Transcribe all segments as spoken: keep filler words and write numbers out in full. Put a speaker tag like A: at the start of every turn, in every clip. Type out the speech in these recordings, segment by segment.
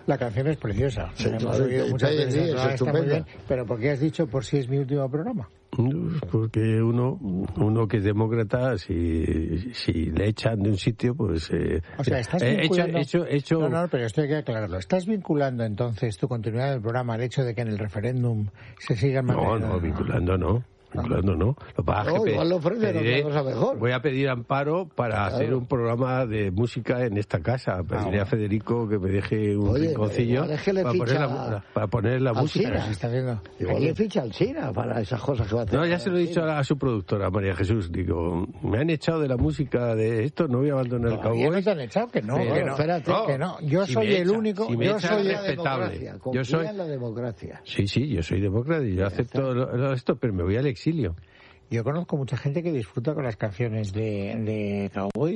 A: La canción es preciosa.
B: Sí,
A: hemos
B: claro,
A: oído
B: y
A: muchas
B: Pay
A: veces.
B: and Lee,
A: Ah,
B: es
A: está muy bien.
B: estupenda.
A: Pero ¿por qué has dicho por si es mi último programa?
C: Porque uno uno que es demócrata, si, si le echan de un sitio, pues... Eh,
A: O sea, estás
C: eh,
A: vinculando...
C: hecho, hecho, hecho...
A: No, no, pero esto hay que aclararlo. ¿Estás vinculando entonces tu continuidad del programa al hecho de que en el referéndum se sigan
C: No,
A: manteniendo?
C: no, vinculando no. Vinculando no. Lo que pasa es
B: No,
C: que
B: igual lo ofrecen otra cosa mejor.
C: Voy a pedir amparo para
B: Claro.
C: hacer un programa de música en esta casa. Pediré
A: Ah, bueno.
C: a Federico que me deje un
B: Oye,
C: rinconcillo
B: igual es que le
C: para, poner
B: ficha
C: la, para poner la
B: al
C: música.
B: Sina.
A: Se está viendo.
B: Igual
A: Aquí.
B: le ficha al Sina para esas cosas que va a hacer.
C: No, ya se lo he dicho a, a su productora, María Jesús. Digo, me han echado de la música de esto, no voy a abandonar el
A: Todavía no
C: cowboy.
A: te han echado, que no,
C: Pero-
A: que no,
B: espérate,
C: no,
A: que no. Yo
C: si
A: soy
C: me
A: el
C: echan,
A: único,
C: si me
A: yo
C: echan,
A: soy
C: es
A: el...
C: respetable.
B: Democracia,
C: Yo
B: confía
C: soy...
B: en la democracia.
C: Sí, sí, yo soy demócrata y yo acepto lo- lo- esto, pero me voy al exilio.
A: Yo conozco mucha gente que disfruta con las canciones de, de Cowboys.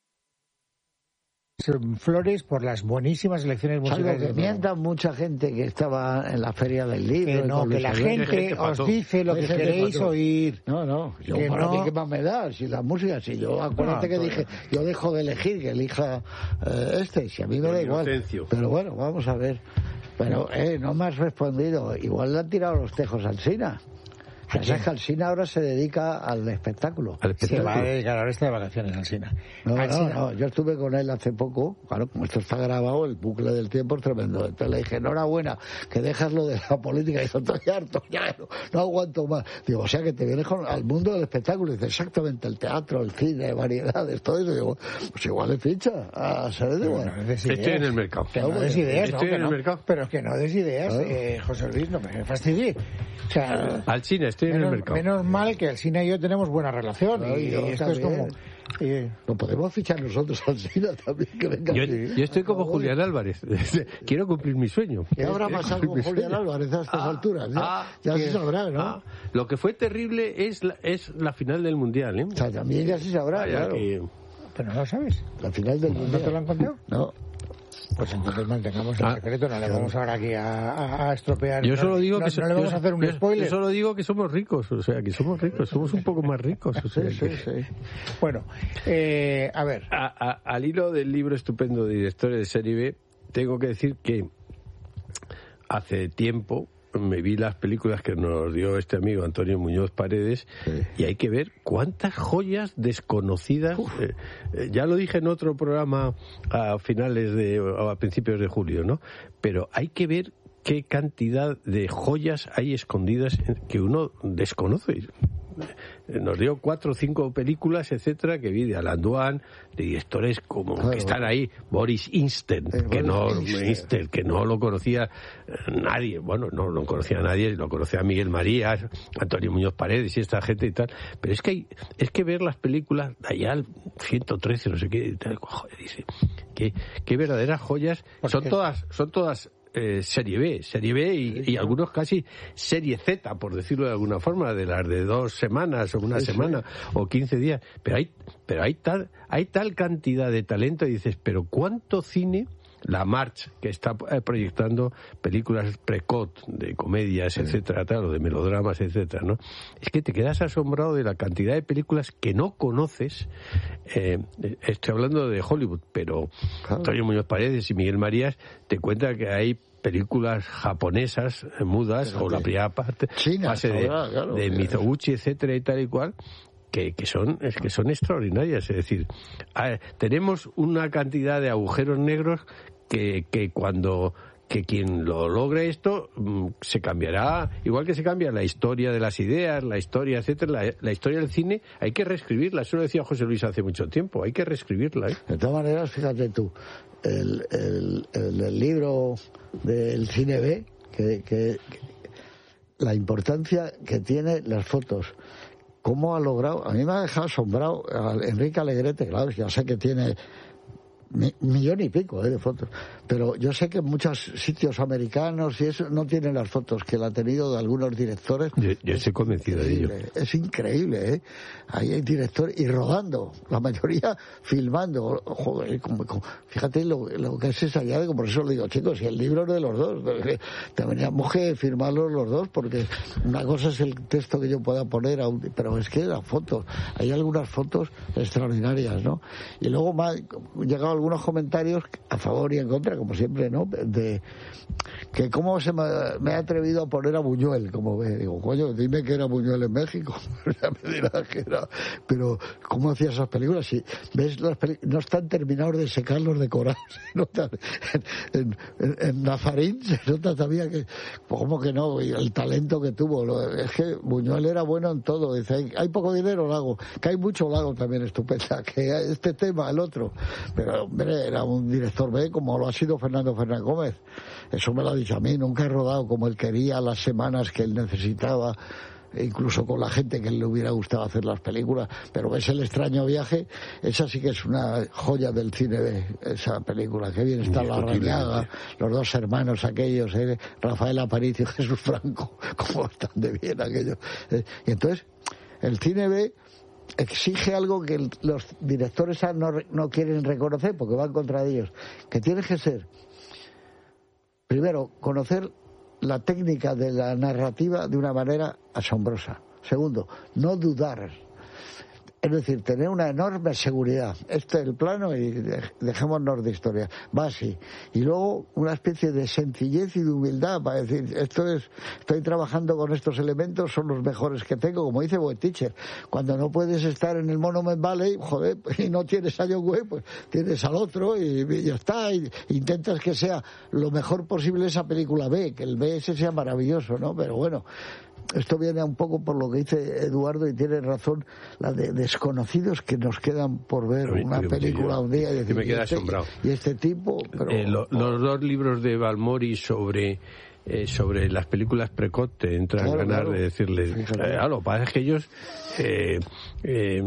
A: Flores por las buenísimas elecciones
B: Salvo
A: musicales.
B: que
A: del
B: mientan mucha gente que estaba en la feria del libro.
A: Que
B: y
A: no,
B: con
A: que
B: Luis
A: la
B: Alberto.
A: gente
C: gente
A: os
C: pató.
A: dice lo
B: Hay
A: que
B: gente
A: queréis
B: pató.
A: oír.
B: No, no, yo
A: Que
B: para
A: no.
B: mí qué más me da, si la música, si yo, acuérdate
A: No,
B: que
A: todo
B: dije, yo dejo de elegir, que elija eh, este, si a mí me da
C: Por
B: igual.
C: inocencio.
B: Pero bueno, vamos a ver. Pero, eh, no me has respondido, igual le han tirado los tejos al Sina. O sea, es que Alsina ahora se dedica al espectáculo.
C: Al
A: Se va a
C: espectáculo.
A: dedicar ahora está de vacaciones, Alsina.
B: No, no,
A: Alsina.
B: no, yo estuve con él hace poco, claro, como esto está grabado, el bucle del tiempo es tremendo. Entonces le dije, enhorabuena, que dejas lo de la política. Y dijo, estoy harto, ya no, no aguanto más. Digo, o sea, que te vienes con, al mundo del espectáculo. Y dice, exactamente, el teatro, el cine, variedades, todo eso. Y digo, pues igual le ficha a Saez de
A: Pero
B: Bueno.
A: no des
C: Estoy
A: ideas.
C: en el mercado.
A: Que no des ideas,
C: Estoy
A: no, que
C: en el
A: no.
C: mercado.
A: Pero que no des ideas,
B: Claro.
A: eh, José Luis, no me fastidies. O sea,
C: Al cine, estoy en el
A: menos,
C: mercado.
A: menos mal que Alsina y yo tenemos buena relación.
B: Claro,
A: y
B: yo
A: esto es como...
B: también.
A: y-
B: Lo podemos fichar nosotros al Sina también, que venga.
C: Yo,
B: aquí.
C: yo estoy como Julián Álvarez. Quiero cumplir mi sueño.
B: ¿Qué habrá
C: Quiero
B: pasado
C: cumplir
B: con
C: mi
B: Julián
C: sueño.
B: Álvarez a estas
C: Ah,
B: alturas? Ya,
C: ah,
B: ya
C: que-
B: se sabrá, ¿no?
C: ah, lo que fue terrible es la, es la final del Mundial, ¿eh?
B: O sea, también ya se sabrá,
C: Vaya
B: claro.
C: que-
A: Pero no lo sabes.
B: La final del
A: ¿No
B: Mundial.
A: te lo han contado?
B: No.
A: Pues entonces mantengamos el
C: Ah,
A: secreto, no le vamos ahora aquí a, a- a estropear.
C: Yo
A: no,
C: solo digo
A: no,
C: que so-
A: no le vamos
C: yo-
A: a hacer un
C: yo-
A: spoiler.
C: Yo solo digo que somos ricos, o sea, que somos ricos, somos un poco más ricos. O sea,
B: Sí,
C: que-
B: sí, sí.
A: Bueno, eh, a ver,
C: A- a- al hilo del libro estupendo de Directores de Serie B, tengo que decir que hace tiempo me vi las películas que nos dio este amigo Antonio Muñoz Paredes
B: Sí.
C: y hay que ver cuántas joyas desconocidas. eh, eh, ya lo dije en otro programa a finales de o a principios de julio, ¿no? Pero hay que ver qué cantidad de joyas hay escondidas en- que uno desconoce. Nos dio cuatro o cinco películas, etcétera, que vi de Alan Duan, de directores como
B: Claro.
C: que están ahí, Boris Insten,
B: Eh,
C: que
B: Boris
C: no
B: Insten.
C: Insten, que no lo conocía eh, nadie, bueno, no lo conocía nadie, lo conocía Miguel Marías, Antonio Muñoz Paredes y esta gente y tal, pero es que hay, es que ver las películas de allá al ciento trece, no sé qué, y tal, joder, dice, que, qué verdaderas joyas,
A: ¿Por
C: son
A: qué?
C: todas, son todas eh, serie B, serie B y, y algunos casi serie Z, por decirlo de alguna forma, de las de dos semanas o una
B: Sí, sí.
C: semana o quince días, pero hay, pero hay tal, hay tal cantidad de talento y dices, pero ¿cuánto cine? La March, que está eh, proyectando películas precoz de comedias, etcétera, tal, o de melodramas, etcétera, ¿no? Es que te quedas asombrado de la cantidad de películas que no conoces. Eh, estoy hablando de Hollywood, pero
B: Claro.
C: Antonio Muñoz Paredes y Miguel Marías te cuentan que hay películas japonesas eh, mudas,
B: Fíjate.
C: o la primera parte,
B: China,
C: fase de,
B: ahora, claro,
C: de
B: que-
C: Mizoguchi, etcétera, y tal y cual, que, que son es que son extraordinarias. Es decir, a- tenemos una cantidad de agujeros negros que, que cuando que quien lo logre esto mm, se cambiará, igual que se cambia la historia de las ideas, la historia, etcétera, la, la historia del cine, hay que reescribirla. Eso lo decía José Luis hace mucho tiempo, hay que reescribirla, ¿eh?
B: De todas maneras, fíjate tú, el, el, el, el libro del Cine B, que, que, que la importancia que tiene las fotos, cómo ha logrado, a mí me ha dejado asombrado a Enrique Alegrete, claro, ya sé que tiene mi- un millón y pico eh, de fotos, pero yo sé que en muchos sitios americanos y eso no tienen las fotos que él ha tenido de algunos directores.
C: Yo, yo estoy convencido de ello.
B: Increíble, es increíble, ¿eh? Ahí hay directores y rodando, la mayoría filmando. Joder, como- como- fíjate lo, lo que es esa llave, por eso le digo, chicos, si el libro es de los dos, tendríamos que firmarlos los dos, porque una cosa es el texto que yo pueda poner, a un- pero es que las fotos, hay algunas fotos extraordinarias, ¿no? Y luego me ha llegado algunos comentarios a favor y en contra, como siempre, ¿no? De que cómo se me, me ha atrevido a poner a Buñuel, como ve. Digo, coño, dime que era Buñuel en México. Ya me dirás que era. Pero, ¿cómo hacía esas películas? Si ves las películas, no están terminados de secar los decorados. Se nota, en, en, en Nazarín se nota todavía que, ¿cómo que no? Y el talento que tuvo. Es que Buñuel era bueno en todo. Dice, hay, hay poco dinero, lo hago. Que hay mucho, lo hago también, estupenda. Que este tema, el otro. Pero, hombre, era un director B, como lo ha sido Fernando Fernández Gómez. Eso me lo ha dicho a mí. Nunca he rodado como él quería, las semanas que él necesitaba, incluso con la gente que le hubiera gustado hacer las películas. Pero ves El extraño viaje, esa sí que es una joya del cine B, esa película. Qué bien está La Rañaga, los dos hermanos aquellos, ¿eh? Rafael Aparicio y Jesús Franco, cómo están de bien aquellos. ¿eh? Y entonces, el cine B exige algo que el, los directores A no, no quieren reconocer porque van contra ellos, que tiene que ser, primero, conocer la técnica de la narrativa de una manera asombrosa. Segundo, no dudar. Es decir, tener una enorme seguridad. Este es el plano y dejémonos de historia. Va así. Y luego una especie de sencillez y de humildad para decir, esto es, estoy trabajando con estos elementos, son los mejores que tengo, como dice Boetticher. Cuando no puedes estar en el Monument Valley, joder, y no tienes a John Wayne, pues tienes al otro y, y ya está. Y intentas que sea lo mejor posible esa película B, que el B ese sea maravilloso, ¿no? Pero bueno, esto viene un poco por lo que dice Eduardo y tiene razón, la de desconocidos que nos quedan por ver mí, una película yo, un día y decir,
C: me queda
B: y, este,
C: asombrado.
B: y este tipo pero,
C: eh, lo, los dos libros de Balmori sobre eh, sobre las películas precoz te entran claro, ganas claro. de decirles eh, ah, lo que pasa es que ellos eh, eh,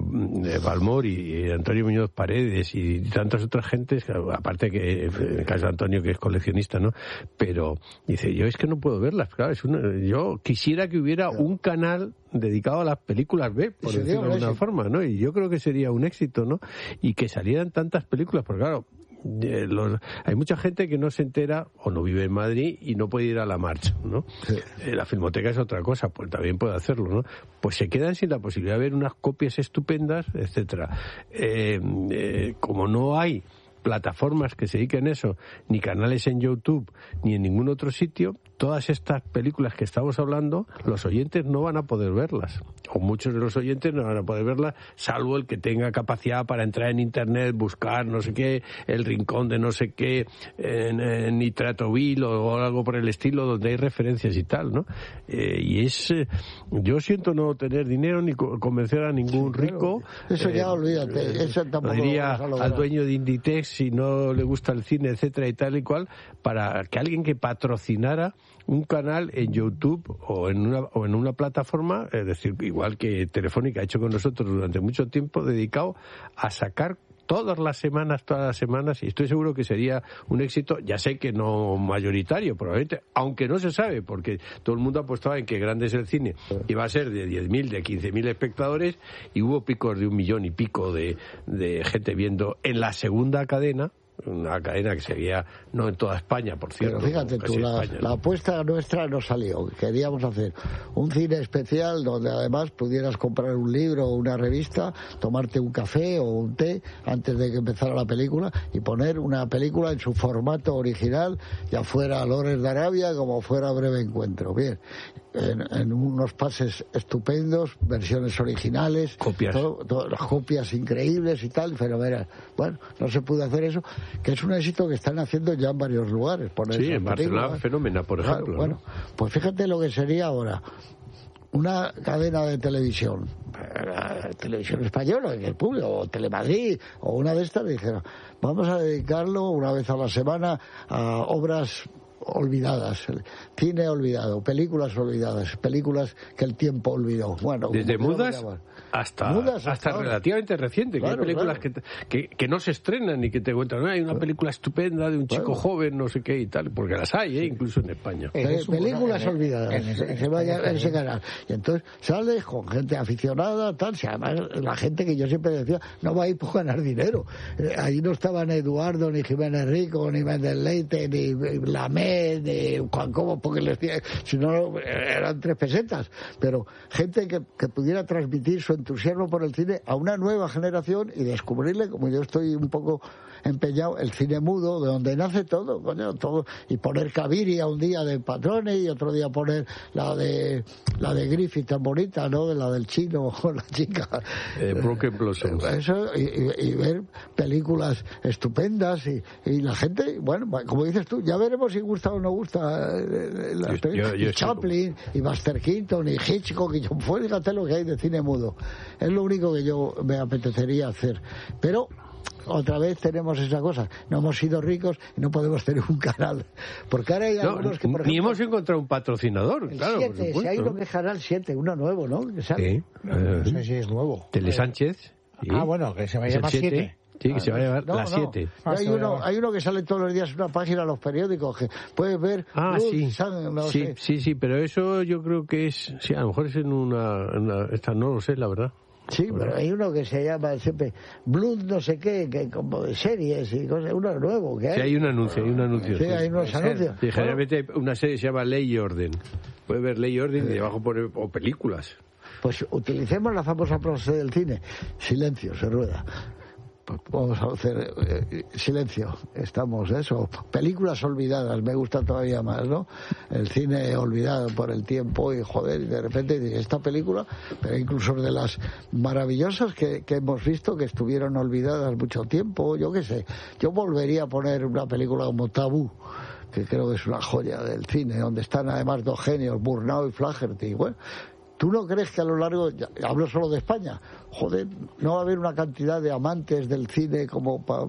C: Balmori y Antonio Muñoz Paredes y tantas otras gentes, aparte que en el caso de Antonio que es coleccionista, ¿no? Pero dice, yo es que no puedo verlas, claro, es una, yo quisiera que hubiera claro. un canal dedicado a las películas B, por decirlo de alguna forma, ¿no? Y yo creo que sería un éxito, ¿no? Y que salieran tantas películas, porque claro, Eh, los, hay mucha gente que no se entera o no vive en Madrid y no puede ir a la marcha, ¿no? Sí. Eh, la Filmoteca es otra cosa, pues también puede hacerlo, ¿no? Pues se quedan sin la posibilidad de ver unas copias estupendas, etcétera. Eh, eh, como no hay plataformas que se dediquen a eso, ni canales en YouTube, ni en ningún otro sitio, todas estas películas que estamos hablando, los oyentes no van a poder verlas. O muchos de los oyentes no van a poder verlas, salvo el que tenga capacidad para entrar en Internet, buscar no sé qué, el rincón de no sé qué, en, en Nitratoville o algo por el estilo, donde hay referencias y tal, ¿no? Eh, y es... Eh, yo siento no tener dinero ni co- convencer a ningún rico.
B: Eso ya
C: eh,
B: olvídate. Eso tampoco
C: diría
B: al
C: dueño de Inditex, si no le gusta el cine, etcétera y tal y cual, para que alguien que patrocinara un canal en YouTube o en una o en una plataforma, es decir, igual que Telefónica ha hecho con nosotros durante mucho tiempo, dedicado a sacar todas las semanas, todas las semanas, y estoy seguro que sería un éxito, ya sé que no mayoritario, probablemente, aunque no se sabe, porque todo el mundo apostaba en que grande es el cine, iba a ser de diez mil, de quince mil espectadores, y hubo picos de un millón y pico de, de gente viendo en la segunda cadena, una cadena que sería no en toda España, por cierto.
B: Pero fíjate tú, la, España, ¿no? La apuesta nuestra no salió. Queríamos hacer un cine especial donde además pudieras comprar un libro o una revista, tomarte un café o un té antes de que empezara la película y poner una película en su formato original, ya fuera Lores de Arabia como fuera Breve Encuentro. Bien, en, en unos pases estupendos, versiones originales,
C: copias,
B: todo, todo, las copias increíbles y tal, fenomenal. Bueno, no se pudo hacer eso, que es un éxito que están haciendo ya en varios lugares. Poner
C: sí, en Barcelona, Fenómena, por ejemplo.
B: Claro, bueno, ¿no? Pues fíjate lo que sería ahora una cadena de televisión, televisión española, en el público, o Telemadrid, o una de estas, dijeron, vamos a dedicarlo una vez a la semana a obras olvidadas, cine olvidado, películas olvidadas, películas que el tiempo olvidó. Bueno,
C: desde mudas hasta, mudas hasta, hasta relativamente reciente, claro, que hay películas claro. que, que, que no se estrenan y que te cuentan, no, hay una película estupenda de un chico claro. joven, no sé qué y tal, porque las hay, ¿eh? Incluso en España.
B: Eh, películas en olvidadas, en ese, en se vaya en ese canal. Y entonces sales con gente aficionada, tal, si además la gente que yo siempre decía, no va a ir por ganar dinero. Eh, ahí no estaban Eduardo, ni Jiménez Rico, ni Méndez Leite, ni Lamé, ni Juan Cobo, porque les decía, si no eran tres pesetas, pero gente que, que pudiera transmitir su entusiasmo por el cine a una nueva generación y descubrirle, como yo estoy un poco empeñado el cine mudo, de donde nace todo, coño, todo, y poner Caviria un día de patrones y otro día poner la de la de Griffith tan bonita, ¿no? De la del chino con la chica.
C: Eh, Broken Blossoms.
B: Eso, y, y, y ver películas estupendas y, y la gente, bueno, como dices tú, ya veremos si gusta o no gusta eh, las
C: yo, yo, yo
B: y Chaplin y Buster Keaton y Hitchcock y John Ford, fíjate lo que hay de cine mudo. Es lo único que yo me apetecería hacer. Pero otra vez tenemos esa cosa, no hemos sido ricos y no podemos tener un canal, porque ahora hay
C: no,
B: algunos que por ejemplo,
C: ni hemos encontrado un patrocinador,
B: el
C: claro,
B: siete, si hay uno que es Canal siete, uno nuevo, ¿no?
C: Sí, eh,
A: no sé si es nuevo.
C: Tele Sánchez. Sí.
A: Ah, bueno, que se me llama siete.
C: Sí, que se va a llevar
B: no,
C: la
B: no.
C: siete.
B: Ah, hay, uno, hay uno que sale todos los días en una página de los periódicos que puedes ver.
C: Ah,
B: luz,
C: sí.
B: Sang, no
C: sí,
B: sé.
C: sí, sí, pero eso yo creo que es, sí, a lo mejor es en una, en una esta no lo sé, la verdad.
B: Sí, pero hay uno que se llama siempre Blood no sé qué, que como de series y cosas, uno nuevo que hay.
C: Sí, hay un anuncio, hay un anuncio.
B: Sí, hay unos anuncios.
C: Sí, generalmente hay una serie que se llama Ley y Orden. Puedes ver Ley y Orden y debajo pone o películas.
B: Pues utilicemos la famosa frase del cine. Silencio, se rueda. Pues vamos a hacer eh, silencio. Estamos, eso. Películas olvidadas, me gusta todavía más, ¿no? El cine olvidado por el tiempo y joder, y de repente dices, esta película, pero incluso de las maravillosas que, que hemos visto que estuvieron olvidadas mucho tiempo, yo qué sé. Yo volvería a poner una película como Tabú, que creo que es una joya del cine, donde están además dos genios, Murnau y Flaherty. Bueno, ¿tú no crees que a lo largo, ya, hablo solo de España, joder, no va a haber una cantidad de amantes del cine como para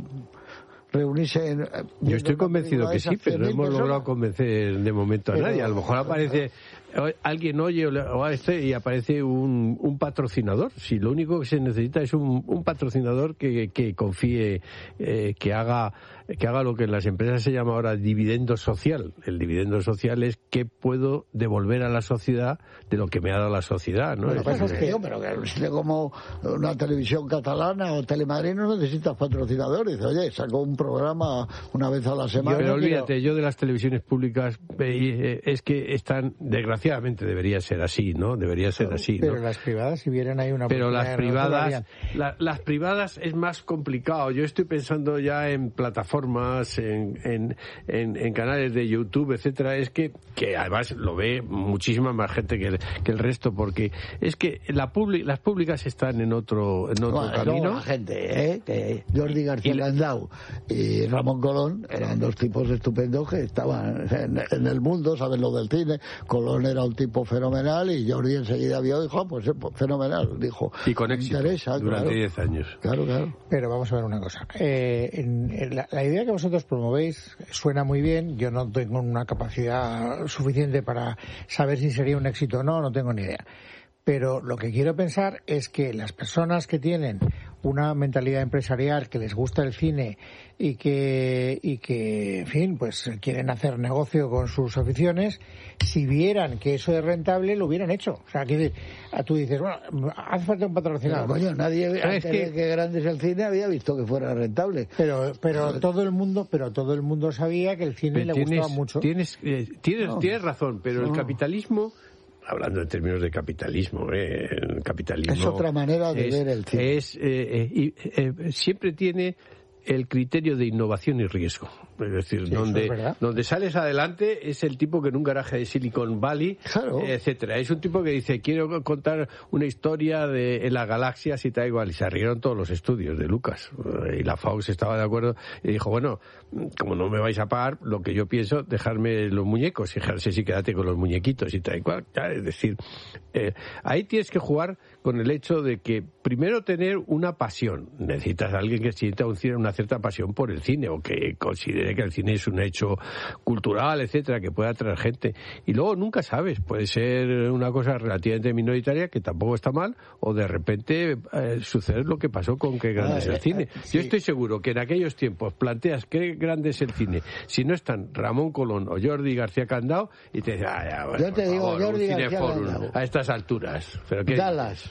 B: reunirse en...
C: Yo estoy convencido que sí, pero no hemos personas? logrado convencer de momento a pero, nadie. A lo mejor aparece... Alguien oye o a este y aparece un, un patrocinador. Si lo único que se necesita es un, un patrocinador que, que confíe, eh, que haga que haga lo que en las empresas se llama ahora dividendo social. El dividendo social es qué puedo devolver a la sociedad de lo que me ha dado la sociedad, ¿no?
B: Lo que pasa es que yo, pero que como una televisión catalana o Telemadrid no necesitas patrocinadores. Oye, saco un programa una vez a la semana.
C: Pero olvídate, quiero... yo de las televisiones públicas eh, es que están, desgraciadamente debería ser así, ¿no? Debería ser así, ¿no?
A: Pero las privadas, si vieran hay una...
C: Pero las privadas, la, las privadas es más complicado. Yo estoy pensando ya en plataformas En, en, en, en canales de YouTube, etcétera, es que, que además lo ve muchísima más gente que el, que el resto, porque es que la public, las públicas están en otro, en otro
B: no,
C: camino.
B: No, la gente, ¿eh? Que Jordi García y Landau y Ramón Colón eran dos tipos estupendos que estaban en, en el mundo, saben lo del cine. Colón era un tipo fenomenal y Jordi enseguida vio y dijo, ah, pues fenomenal, dijo.
C: Y con éxito,
B: interesa,
C: durante diez
B: claro,
C: años.
B: Claro, claro.
A: Pero vamos a ver una cosa. Eh, en, en la, la idea que vosotros promovéis suena muy bien. Yo no tengo una capacidad suficiente para saber si sería un éxito o no, no tengo ni idea. Pero lo que quiero pensar es que las personas que tienen una mentalidad empresarial, que les gusta el cine y que, y que, en fin, pues quieren hacer negocio con sus aficiones, si vieran que eso es rentable, lo hubieran hecho. O sea, que tú dices, bueno, hace falta un patrocinador.
B: Pero, coño, nadie, antes que... de que grande es el cine, había visto que fuera rentable.
A: Pero, pero todo el mundo, pero todo el mundo sabía que el cine le
C: tienes,
A: gustaba mucho.
C: Tienes, eh, tienes, no. tienes razón, pero no. el capitalismo... Hablando en términos de capitalismo, ¿eh? El capitalismo
B: es otra manera de
C: es, ver el cine. Es, eh, eh, eh, siempre tiene el criterio de innovación y riesgo. Es decir, sí, donde, es donde sales adelante es el tipo que en un garaje de Silicon Valley,
B: claro.
C: etcétera. Es un tipo que dice, quiero contar una historia de en las galaxias y tal igual. Y se rieron todos los estudios de Lucas. Y la Fox estaba de acuerdo y dijo, bueno, como no me vais a pagar, lo que yo pienso, dejarme los muñecos. Y dejarse sí, quédate con los muñequitos y tal igual. Es decir, eh, ahí tienes que jugar con el hecho de que primero tener una pasión. Necesitas a alguien que sienta una cierta pasión por el cine o que considere que el cine es un hecho cultural, etcétera, que puede atraer gente. Y luego nunca sabes, puede ser una cosa relativamente minoritaria que tampoco está mal, o de repente eh, suceder lo que pasó con Qué grande ah, es el cine. Eh, sí. Yo estoy seguro que en aquellos tiempos planteas qué grande es el cine, si no están Ramón Colón o Jordi García Candao y te dicen, ah, ya, bueno,
B: yo te digo,
C: favor,
B: Jordi García
C: Candao a estas alturas. ¿Pero qué?
B: Dallas.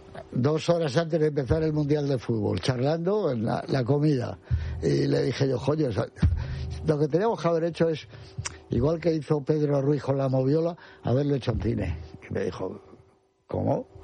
B: Dos horas antes de empezar el Mundial de Fútbol, charlando en la, la comida. Y le dije yo, joder, lo que teníamos que haber hecho es, igual que hizo Pedro Ruiz con La Moviola, haberlo hecho en cine. Y me dijo, ¿cómo?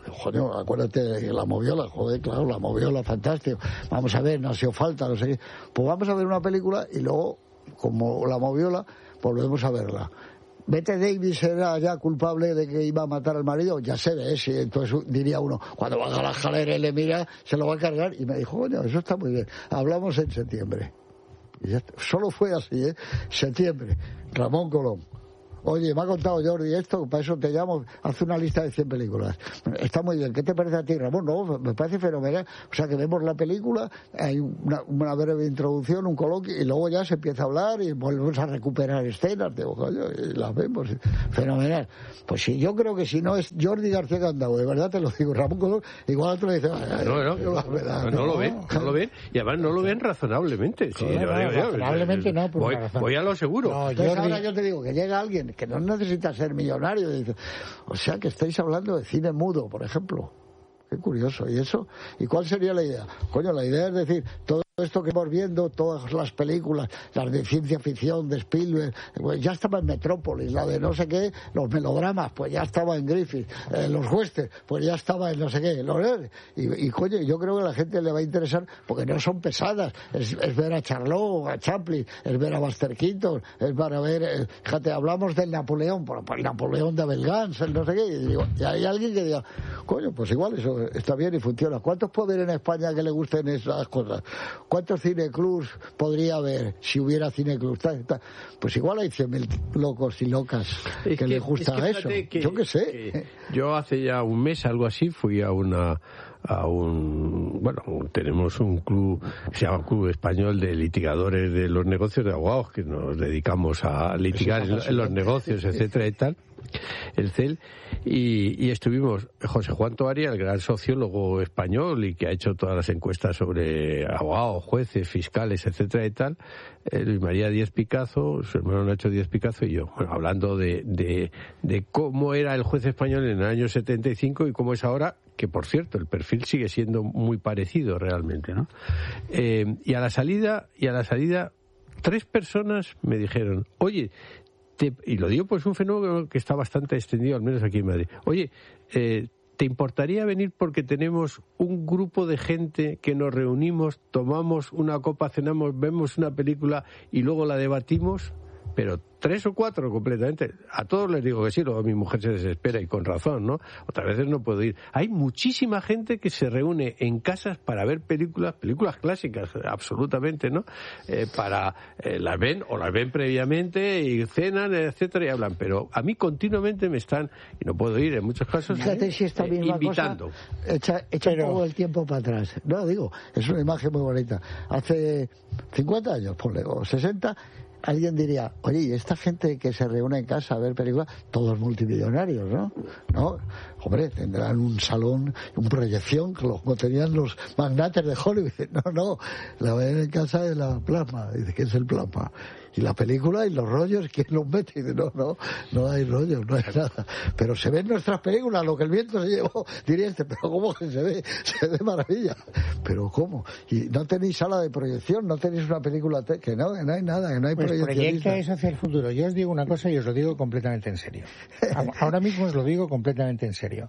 B: Joder, acuérdate de la moviola, joder, claro, la moviola, fantástico. Vamos a ver, no ha sido falta, no sé qué. Pues vamos a ver una película y luego, como la moviola, volvemos a verla. Bette Davis era ya culpable de que iba a matar al marido, ya se ve, sí. Entonces diría uno, cuando va a la escalera y le mira, se lo va a cargar. Y me dijo, coño, eso está muy bien. Hablamos en septiembre. Y ya, solo fue así, ¿eh? Septiembre. Ramón Colom. Oye, me ha contado Jordi esto, para eso te llamo, haz una lista de cien películas. Está muy bien, ¿qué te parece a ti, Ramón? No, me parece fenomenal. O sea, que vemos la película, hay una, una breve introducción, un coloquio, y luego ya se empieza a hablar y volvemos a recuperar escenas, digo, coño, y las vemos. Fenomenal. Pues sí, yo creo que si no es Jordi García Candau, de verdad te lo digo, Ramón Colom, igual otro dice,
C: no, no, no, no, no lo ven, no lo ven, y además no lo ven razonablemente. Sí,
A: no,
C: yo
A: no,
C: digo, yo,
A: razonablemente no, por
C: voy,
A: una razón.
C: voy a lo seguro.
A: No,
B: Entonces
A: Jordi...
B: ahora yo te digo que llega alguien que no necesita ser millonario. Dice, o sea que estáis hablando de cine mudo, por ejemplo. Qué curioso. ¿Y eso? ¿Y cuál sería la idea? Coño, la idea es decir, todo esto que hemos viendo, todas las películas, las de ciencia ficción, de Spielberg, pues ya estaba en Metrópolis, la de no sé qué, los melodramas, pues ya estaba en Griffith, eh, los westerns, pues ya estaba en no sé qué, los, y, y coño, yo creo que a la gente le va a interesar, porque no son pesadas, es, es ver a Charlot, a Chaplin, es ver a Buster Keaton, es para ver, eh, fíjate, hablamos del Napoleón, por, por el Napoleón de Abel Gance, el no sé qué, y, digo, y hay alguien que diga, coño, pues igual eso está bien y funciona. ¿Cuántos puede haber en España que le gusten esas cosas? ¿Cuántos cineclubs podría haber si hubiera cineclubs? Pues igual hay cien mil locos y locas que, que les gusta es que eso. Que, yo qué sé.
C: Que yo hace ya un mes, algo así, fui a una a un, bueno, tenemos un club que se llama Club Español de Litigadores de los Negocios de Abogados, que nos dedicamos a litigar en, en los negocios, etcétera y tal, el C E L, y, y estuvimos José Juan Toaria, el gran sociólogo español y que ha hecho todas las encuestas sobre abogados, jueces, fiscales, etcétera y tal, eh, Luis María Díez Picazo, su hermano Nacho Díez Picazo y yo, bueno, hablando de, de, de cómo era el juez español en el año setenta y cinco y cómo es ahora, que por cierto el perfil sigue siendo muy parecido realmente, ¿no? Eh, y a la salida y a la salida tres personas me dijeron, oye, te, y lo digo pues un fenómeno que está bastante extendido, al menos aquí en Madrid, oye, eh, ¿te importaría venir porque tenemos un grupo de gente que nos reunimos, tomamos una copa, cenamos, vemos una película y luego la debatimos? Pero tres o cuatro completamente. A todos les digo que sí, luego mi mujer se desespera y con razón, ¿no? Otras veces no puedo ir. Hay muchísima gente que se reúne en casas para ver películas, películas clásicas, absolutamente, ¿no? Eh, para, eh, las ven o las ven previamente y cenan, etcétera, y hablan. Pero a mí continuamente me están, y no puedo ir en muchos casos,
B: fíjate si esta misma
C: eh, invitando.
B: Cosa echa, echa Pero... todo el tiempo para atrás. No, digo, es una imagen muy bonita. Hace cincuenta años, ponle, o sesenta, alguien diría, oye, ¿y esta gente que se reúne en casa a ver películas? Todos multimillonarios, ¿no? ¿No? Hombre, tendrán un salón, una proyección, como tenían los magnates de Hollywood. No, no, la ven en casa de la plasma. Dice, ¿qué es el plasma? Y la película y los rollos, ¿quién los mete? Y dice, no, no, no hay rollos, no hay nada. Pero se ven nuestras películas, lo que el viento se llevó. Diría este, pero ¿cómo que se ve? Se ve maravilla. Pero ¿cómo? Y no tenéis sala de proyección, no tenéis una película, te... que no, que no hay nada, que no hay
A: pues
B: proyeccionistas.
A: Proyecta eso hacia el futuro. Yo os digo una cosa y os lo digo completamente en serio. Ahora mismo os lo digo completamente en serio.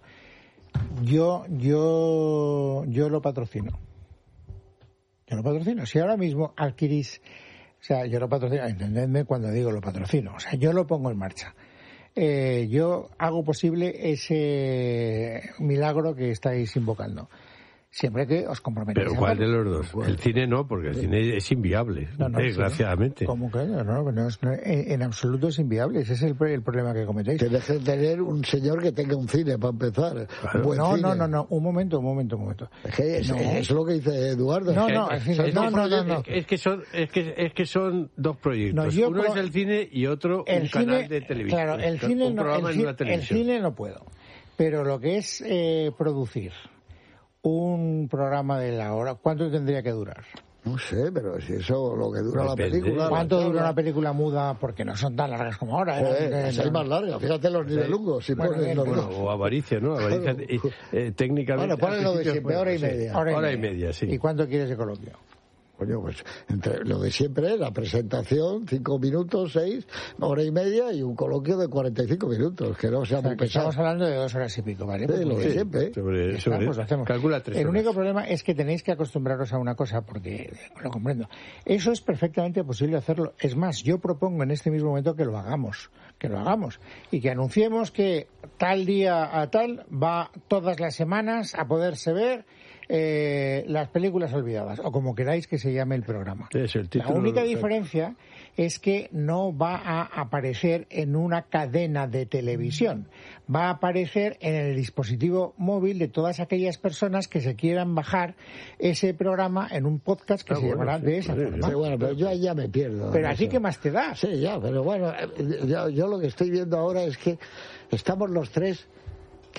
A: Yo, yo, yo lo patrocino. Yo lo patrocino. Si ahora mismo adquirís, o sea, yo lo patrocino, entendedme cuando digo lo patrocino, o sea, yo lo pongo en marcha. Eh, yo hago posible ese milagro que estáis invocando. Siempre que os comprometáis.
C: ¿Pero cuál de los dos? Bueno, el cine no, porque el cine es inviable, no, no, desgraciadamente.
A: ¿Cómo que no? No, no, es, no en, en absoluto es inviable. Ese es el, el problema que cometéis.
B: Que deje de tener un señor que tenga un cine para empezar.
C: Claro.
B: Buen
A: no,
B: cine.
A: no, no, no. Un momento, un momento, un momento.
B: Es que es, no. es lo que dice Eduardo.
A: No, no, es, es, es, no, no, no, no.
C: Es que son, es que, es que son dos proyectos.
A: No,
C: Uno pro... es el cine y otro
A: el
C: un
A: cine,
C: canal de televisión.
A: Claro, el cine,
C: un
A: no,
C: programa
A: el,
C: en una
A: el
C: televisión.
A: cine no puedo. Pero lo que es eh, producir un programa de la hora, ¿cuánto tendría que durar?
B: No sé, pero si eso lo que dura Depende. la película...
A: ¿Cuánto
B: la
A: dura una película muda? Porque no son tan largas como ahora.
B: Joder, ¿eh? Es más larga. Fíjate los nivelungos. Si
A: bueno,
B: pones
A: bien,
B: los
A: bueno,
B: dos.
C: O avaricia, ¿no? Avaricia eh, eh, técnicamente...
B: Bueno, ponle lo de siempre, hora y media.
A: Hora y,
C: hora y
A: media.
C: media, sí.
A: ¿Y cuánto quieres de coloquio?
B: Coño, pues entre lo de siempre, la presentación, cinco minutos, seis, hora y media y un coloquio de cuarenta y cinco minutos, que no sea
A: o sea,
B: muy
A: que
B: pesado.
A: estamos hablando de dos horas y pico, ¿vale?
B: Sí,
A: Pues,
B: lo de
A: sí,
B: siempre.
C: Sobre,
A: está,
C: sobre,
A: pues lo hacemos.
C: calcula tres
A: El
C: horas.
A: único problema es que tenéis que acostumbraros a una cosa, porque lo comprendo. Eso es perfectamente posible hacerlo. Es más, yo propongo en este mismo momento que lo hagamos, que lo hagamos y que anunciemos que tal día a tal va todas las semanas a poderse ver eh, las películas olvidadas, o como queráis que se llame el programa.
C: Es el título,
A: la única
C: lo-
A: diferencia es que no va a aparecer en una cadena de televisión, va a aparecer en el dispositivo móvil de todas aquellas personas que se quieran bajar ese programa en un podcast que
C: Ah,
A: se
C: bueno,
A: llamará
C: sí,
A: de esa
C: vale,
A: forma.
B: Sí, bueno, pero yo ahí ya me pierdo.
A: Pero
B: en
A: a ti
B: eso.
A: qué más te da.
B: Sí, ya, pero bueno, eh, yo, yo lo que estoy viendo ahora es que estamos los tres